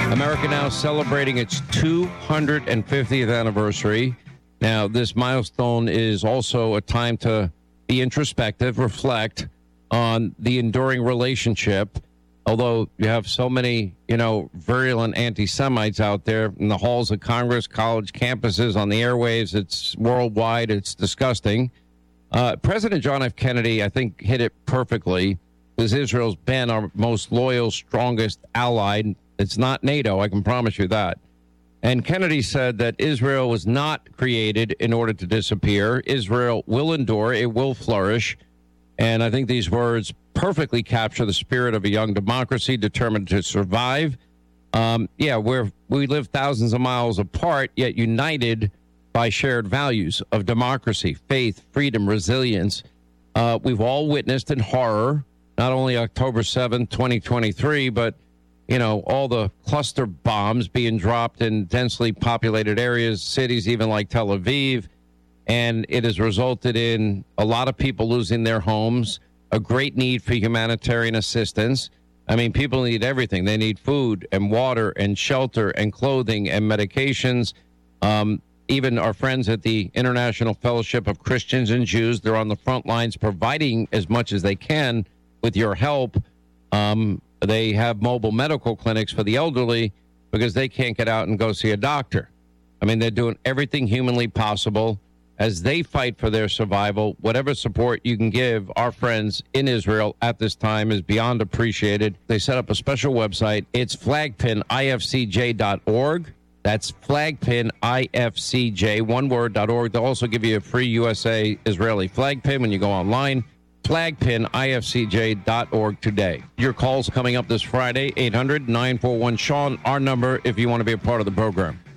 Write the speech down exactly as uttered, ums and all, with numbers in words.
America now celebrating its two hundred fiftieth anniversary. Now, this milestone is also a time to be introspective, reflect on the enduring relationship. Although you have so many, you know, virulent anti-Semites out there in the halls of Congress, college campuses, on the airwaves, it's worldwide, it's disgusting. Uh, President John F. Kennedy, I think, hit it perfectly, because Israel's been our most loyal, strongest ally. It's not NATO, I can promise you that. And Kennedy said that Israel was not created in order to disappear. Israel will endure, it will flourish. And I think these words perfectly capture the spirit of a young democracy determined to survive. Um, yeah, we're, we live thousands of miles apart, yet united by shared values of democracy, faith, freedom, resilience. Uh, we've all witnessed in horror, not only October seventh, twenty twenty-three, but, you know, all the cluster bombs being dropped in densely populated areas, cities even like Tel Aviv. And it has resulted in a lot of people losing their homes, a great need for humanitarian assistance. I mean, people need everything. They need food and water and shelter and clothing and medications. Um, even our friends at the International Fellowship of Christians and Jews, they're on the front lines providing as much as they can with your help. Um, they have mobile medical clinics for the elderly because they can't get out and go see a doctor. I mean, they're doing everything humanly possible as they fight for their survival. Whatever support you can give our friends in Israel at this time is beyond appreciated. They set up a special website. It's flag pin I F C J dot org. That's flag pin I F C J, one word, dot org. They'll also give you a free U S A Israeli flag pin when you go online. flag pin I F C J dot org today. Your calls coming up this Friday, eight hundred, nine four one, Sean, our number if you want to be a part of the program.